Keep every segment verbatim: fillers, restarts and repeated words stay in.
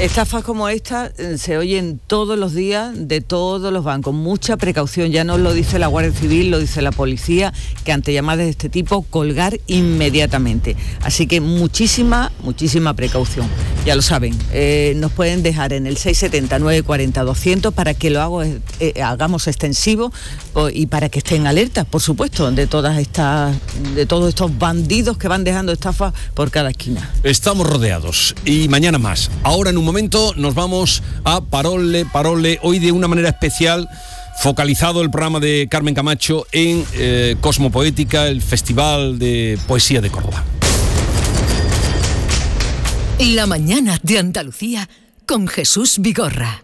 Estafas como esta eh, se oyen todos los días de todos los bancos. Mucha precaución, ya no lo dice la Guardia Civil, lo dice la policía, que ante llamadas de este tipo, colgar inmediatamente. Así que muchísima, muchísima precaución. Ya lo saben, eh, nos pueden dejar en el seis siete cero, nueve cuatro cero, doscientos para que lo hago, eh, hagamos extensivo o, y para que estén alertas, por supuesto, de todas estas, de todos estos bandidos que van dejando estafas por cada esquina. Estamos rodeados y mañana más. Ahora en un momento nos vamos a Parole, Parole, hoy de una manera especial, focalizado el programa de Carmen Camacho en eh, Cosmopoética, el Festival de Poesía de Córdoba. La mañana de Andalucía con Jesús Vigorra.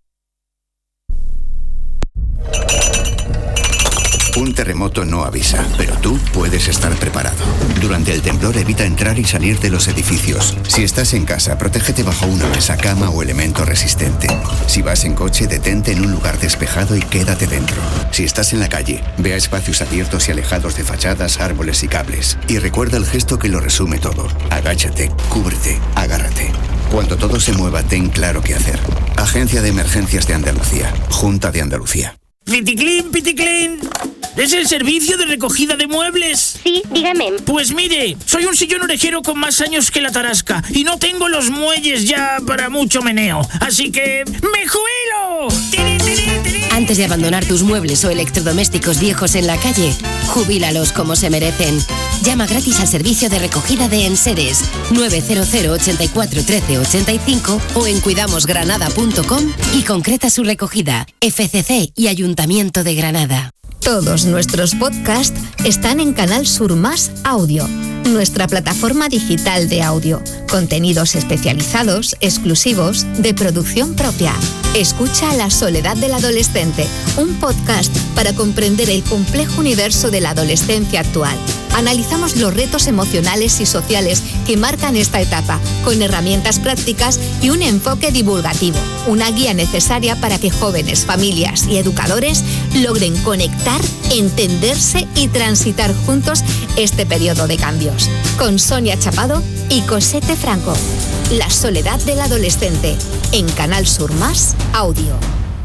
Un terremoto no avisa, pero tú puedes estar preparado. Durante el temblor evita entrar y salir de los edificios. Si estás en casa, protégete bajo una mesa, cama o elemento resistente. Si vas en coche, detente en un lugar despejado y quédate dentro. Si estás en la calle, ve a espacios abiertos y alejados de fachadas, árboles y cables. Y recuerda el gesto que lo resume todo. Agáchate, cúbrete, agárrate. Cuando todo se mueva, ten claro qué hacer. Agencia de Emergencias de Andalucía. Junta de Andalucía. Piticlin, Piticlin. ¿Es el servicio de recogida de muebles? Sí, dígame. Pues mire, soy un sillón orejero con más años que la tarasca y no tengo los muelles ya para mucho meneo, así que ¡me jubilo! ¡Tiri, tiri, tiri! Antes de abandonar tus muebles o electrodomésticos viejos en la calle, jubílalos como se merecen. Llama gratis al servicio de recogida de enseres nueve cero cero, ochenta y cuatro, trece, ochenta y cinco o en cuidamos granada punto com y concreta su recogida. F C C y Ayuntamiento de Granada. Todos nuestros podcasts están en Canal Sur Más Audio, nuestra plataforma digital de audio. Contenidos especializados, exclusivos, de producción propia. Escucha La soledad del adolescente, un podcast para comprender el complejo universo de la adolescencia actual. Analizamos los retos emocionales y sociales que marcan esta etapa, con herramientas prácticas y un enfoque divulgativo. Una guía necesaria para que jóvenes, familias y educadores logren conectar, entenderse y transitar juntos este periodo de cambios. Con Sonia Chapado y Cosette Franco. La soledad del adolescente, en Canal Sur Más Audio.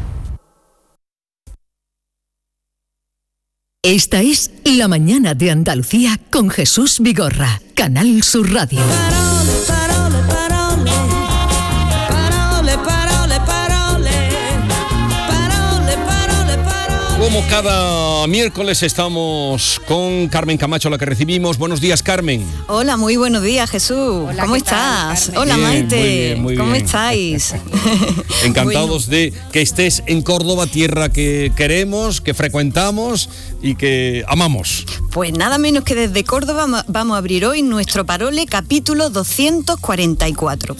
Esta es La mañana de Andalucía con Jesús Vigorra, Canal Sur Radio. Parole, parole, parole. Parole, parole, parole. Parole, parole, parole. Como cada miércoles estamos con Carmen Camacho, la que recibimos. Buenos días, Carmen. Hola, muy buenos días, Jesús. Hola, ¿cómo ¿qué estás? tal, Hola, Bien, Maite. muy bien, muy ¿Cómo bien. estáis? Encantados de que estés en Córdoba, tierra que queremos, que frecuentamos y que amamos. Pues nada menos que desde Córdoba ma- vamos a abrir hoy nuestro Parole capítulo doscientos cuarenta y cuatro.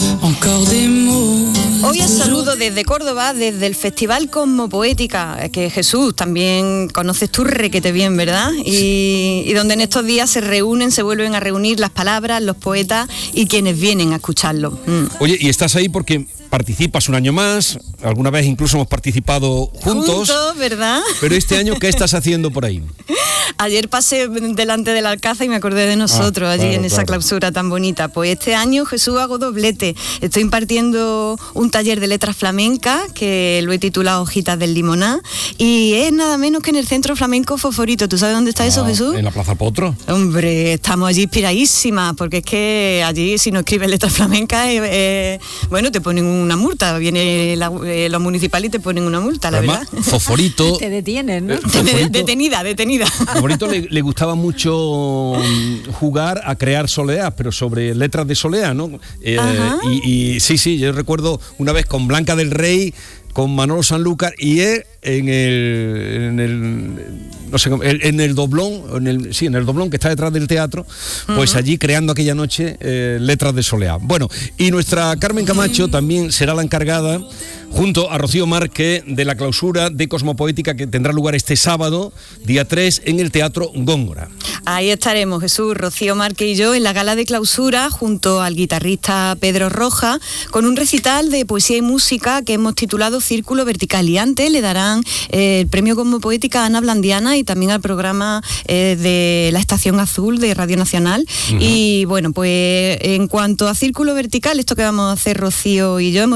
Hoy os saludo desde Córdoba, desde el Festival Cosmopoética, que Jesús también conoces tú requete bien, ¿verdad? Y, y donde en estos días se reúnen, se vuelven a reunir las palabras, los poetas y quienes vienen a escucharlo. Mm. Oye, y estás ahí porque participas un año más, alguna vez incluso hemos participado juntos. Juntos, ¿verdad? Pero este año, ¿qué estás haciendo por ahí? Ayer pasé delante del Alcázar y me acordé de nosotros Ah, allí claro, en esa claro. clausura tan bonita. Pues este año, Jesús, hago doblete. Estoy impartiendo un taller de letras flamencas que lo he titulado Hojitas del Limoná y es nada menos que en el Centro Flamenco Fosforito. ¿Tú sabes dónde está eso, Ah, Jesús? En la Plaza Potro. Hombre, estamos allí inspiradísimas, porque es que allí si no escribes letras flamencas, eh, eh, bueno, te ponen una multa, viene la, eh, los municipales y te ponen una multa, la Además, verdad. Fosforito. Te detienen, ¿no? Eh, Fosforito- Detenida, detenida. Fosforito le, le gustaba mucho mm, jugar a crear soleás, pero sobre letras de soleá, ¿no? Eh, Ajá. y, y sí, sí, yo recuerdo una vez con Blanca del Rey, con Manolo Sanlúcar y él en el, en el no sé cómo, en, en el doblón, en el, sí, en el doblón que está detrás del teatro, pues allí creando aquella noche eh, letras de soleá. Bueno, y nuestra Carmen Camacho también será la encargada, junto a Rocío Márquez, de la clausura de Cosmopoética que tendrá lugar este sábado, día tres, en el Teatro Góngora. Ahí estaremos, Jesús, Rocío Márquez y yo, en la gala de clausura, junto al guitarrista Pedro Roja, con un recital de poesía y música que hemos titulado Círculo Vertical. Y antes le darán eh, el premio Cosmopoética a Ana Blandiana y también al programa eh, de la Estación Azul de Radio Nacional. Uh-huh. Y bueno, pues en cuanto a Círculo Vertical, esto que vamos a hacer Rocío y yo, hemos